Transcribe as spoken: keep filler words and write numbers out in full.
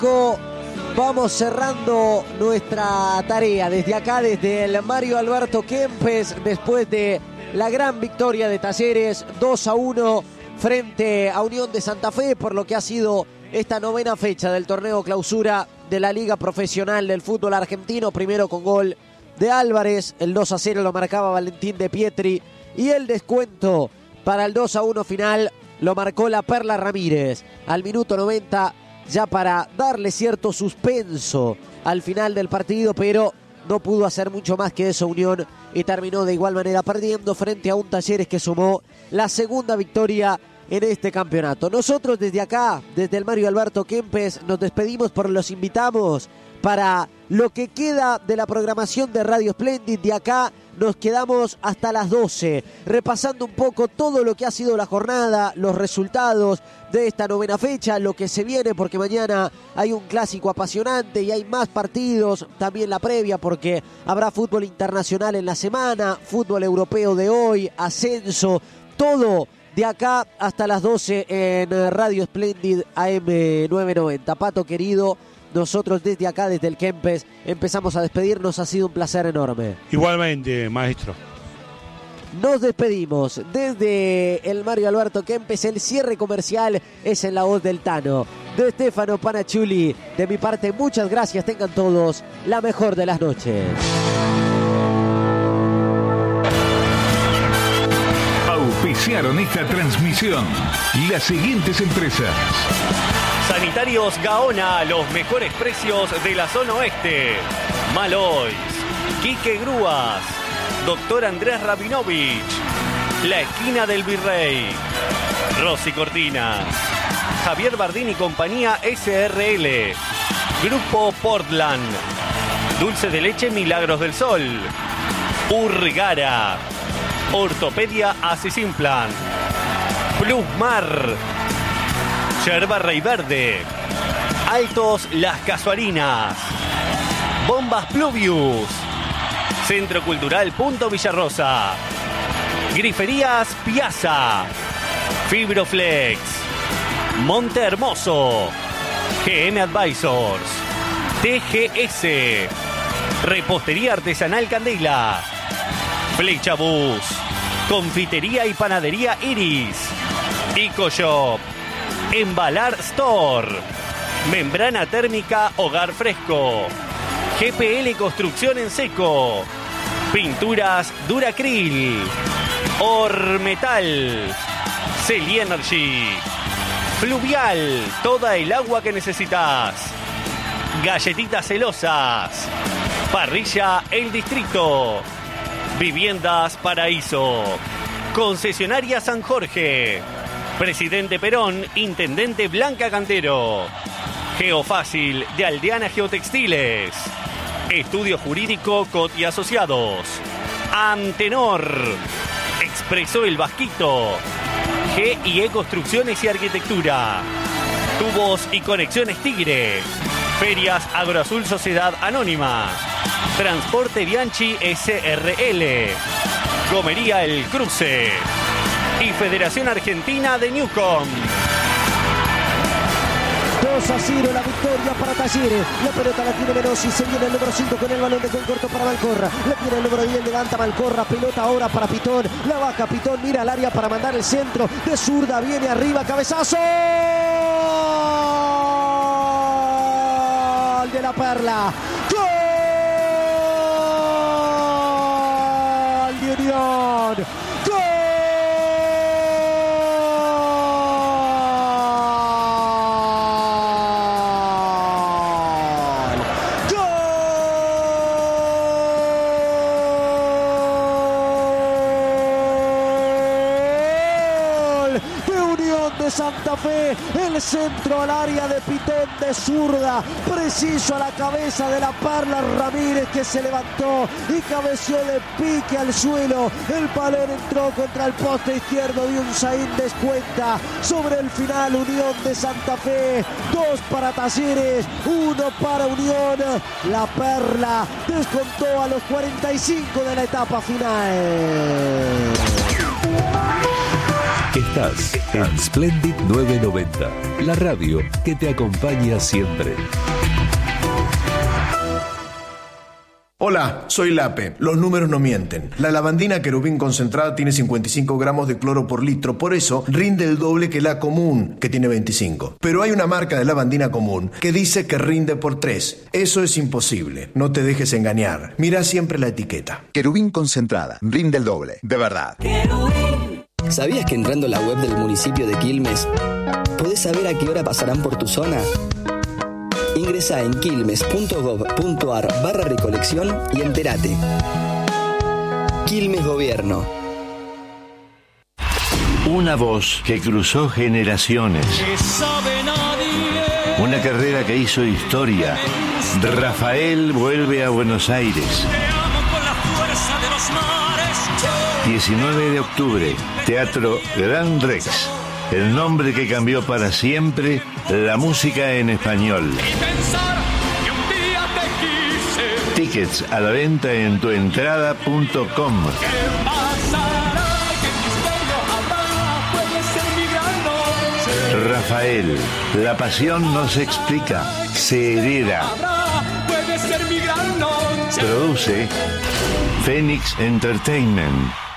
poco vamos cerrando nuestra tarea desde acá, desde el Mario Alberto Kempes, después de la gran victoria de Talleres dos a uno frente a Unión de Santa Fe, por lo que ha sido esta novena fecha del torneo clausura de la Liga Profesional del Fútbol Argentino, primero con gol de Álvarez, el dos a cero lo marcaba Valentín de Pietri y el descuento para el dos a uno final lo marcó la Perla Ramírez al minuto noventa, ya para darle cierto suspenso al final del partido, pero no pudo hacer mucho más que eso Unión y terminó de igual manera perdiendo frente a un Talleres que sumó la segunda victoria en este campeonato. Nosotros desde acá, desde el Mario Alberto Kempes, nos despedimos, pero los invitamos para lo que queda de la programación de Radio Splendid. De acá nos quedamos hasta las doce, repasando un poco todo lo que ha sido la jornada, los resultados de esta novena fecha, lo que se viene, porque mañana hay un clásico apasionante y hay más partidos, también la previa, porque habrá fútbol internacional en la semana, fútbol europeo de hoy, ascenso, todo de acá hasta las doce en Radio Splendid A M novecientos noventa. Pato querido, nosotros desde acá, desde el Kempes, empezamos a despedirnos. Ha sido un placer enorme. Igualmente, maestro. Nos despedimos desde el Mario Alberto Kempes. El cierre comercial es en la voz del Tano, de Stefano Panachuli. De mi parte, muchas gracias. Tengan todos la mejor de las noches. Auspiciaron esta transmisión las siguientes empresas: Sanitarios Gaona, los mejores precios de la zona oeste. Malois, Quique Grúas, Doctor Andrés Rabinovich, La Esquina del Virrey, Rosy Cortinas, Javier Bardín y compañía S R L, Grupo Portland, Dulce de Leche Milagros del Sol, Urgara, Ortopedia Asisimplan, Plusmar, Yerba Rey Verde, Altos Las Casuarinas, Bombas Pluvius, Centro Cultural Punto Villarrosa, Griferías Piazza, Fibroflex, Monte Hermoso, G M Advisors, T G S, Repostería Artesanal Candela, Flecha Bus, Confitería y Panadería Iris, Ecoshop, Embalar Store, Membrana Térmica Hogar Fresco, G P L Construcción en Seco, Pinturas Duracril, Ormetal, Celi Energy, Fluvial, toda el agua que necesitas, Galletitas Celosas, Parrilla El Distrito, Viviendas Paraíso, Concesionaria San Jorge, Presidente Perón, Intendente Blanca Cantero, Geofácil de Aldeana Geotextiles, Estudio Jurídico Cot y Asociados, Antenor, Expreso El Vasquito, G y E Construcciones y Arquitectura, Tubos y Conexiones Tigre, Ferias Agroazul Sociedad Anónima, Transporte Bianchi S R L, Gomería El Cruce y Federación Argentina de Newcom. dos a cero la victoria para Talleres. La pelota la tiene Menossi. Se viene el número cinco con el balón de con corto para Malcorra. La tiene el número diez, levanta Malcorra. Pelota ahora para Pitón. La baja Pitón, mira al área para mandar el centro. De zurda viene arriba, cabezazo. Gol de la Perla. Gol de Unión. Gol. Santa Fe, el centro al área de Pitón de zurda, preciso a la cabeza de la Perla Ramírez, que se levantó y cabeció de pique al suelo. El balón entró contra el poste izquierdo de un Saín descuenta. Sobre el final, Unión de Santa Fe, dos para Talleres, uno para Unión. La Perla descontó a los cuarenta y cinco de la etapa final. Estás en Splendid novecientos noventa, la radio que te acompaña siempre. Hola, soy Lape. Los números no mienten. La lavandina querubín concentrada tiene cincuenta y cinco gramos de cloro por litro, por eso rinde el doble que la común, que tiene veinticinco. Pero hay una marca de lavandina común que dice que rinde por tres. Eso es imposible. No te dejes engañar. Mira siempre la etiqueta. Querubín concentrada, rinde el doble, de verdad. ¿Sabías que entrando a la web del municipio de Quilmes podés saber a qué hora pasarán por tu zona? Ingresá en quilmes.gov.ar barra recolección y entérate. Quilmes Gobierno. Una voz que cruzó generaciones. Una carrera que hizo historia. Rafael vuelve a Buenos Aires. diecinueve de octubre, Teatro Gran Rex. El nombre que cambió para siempre la música en español. Tickets a la venta en tuentrada punto com. Rafael, la pasión no se explica, se hereda. Produce Phoenix Entertainment.